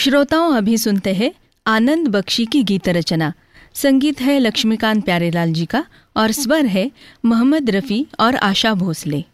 श्रोताओं, अभी सुनते हैं आनंद बख्शी की गीत रचना। संगीत है लक्ष्मीकांत प्यारेलाल जी का और स्वर है मोहम्मद रफ़ी और आशा भोसले।